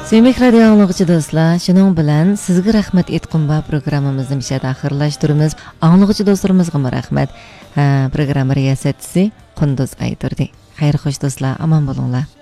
Sevimli radio anglagıcı dostlar, şunun bilan sizga rahmat aytqum va programmamizni mishada oxirlashtiramiz. Anglagıcı dostlarimizga rahmat. Program riyosatchisi Qunduz Ayturdi. Xayr xo'sh do'stlar, omon bo'linglar.